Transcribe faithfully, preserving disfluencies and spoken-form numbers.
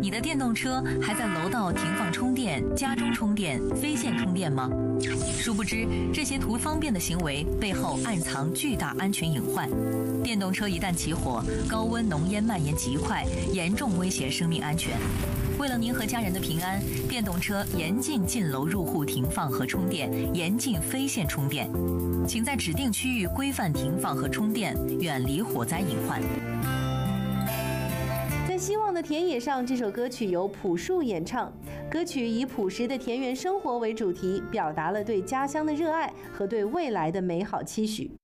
你的电动车还在楼道停放充电、家中充电、非线充电吗？殊不知，这些图方便的行为背后暗藏巨大安全隐患。电动车一旦起火，高温浓烟蔓延极快，严重威胁生命安全。为了您和家人的平安，电动车严禁进楼入户停放和充电，严禁非线充电。请在指定区域规范停放和充电，远离火灾隐患。 在希望的田野上，这首歌曲由朴树演唱。歌曲以朴实的田园生活为主题，表达了对家乡的热爱和对未来的美好期许。